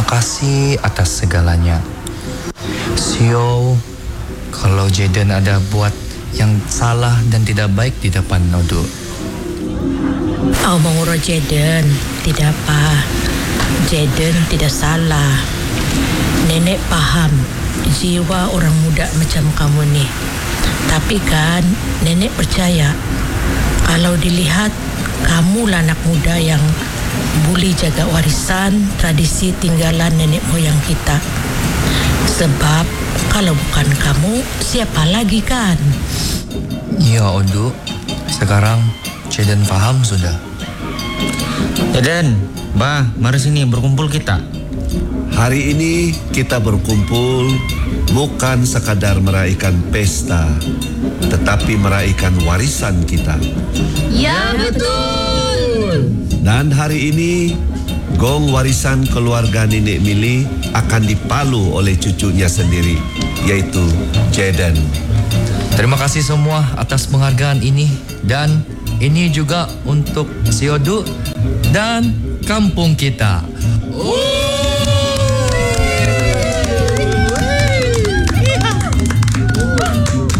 kasih atas segalanya. Sio, kalau Jaden ada buat yang salah dan tidak baik di depan Nodu. Mengurus Jaden, tidak apa. Jaden tidak salah. Nenek paham jiwa orang muda macam kamu nih. Tapi kan nenek percaya kalau dilihat kamulah anak muda yang boleh jaga warisan tradisi tinggalan nenek moyang kita. Sebab kalau bukan kamu, siapa lagi kan? Iya, Odu. Sekarang Jaden paham sudah. Jaden, Bah, mari sini berkumpul kita. Hari ini kita berkumpul bukan sekadar meraihkan pesta, tetapi meraihkan warisan kita. Ya, betul. Dan hari ini gong warisan keluarga Nenek Mili akan dipalu oleh cucunya sendiri, yaitu Jaden. Terima kasih semua atas penghargaan ini. Dan ini juga untuk Siodu dan kampung kita.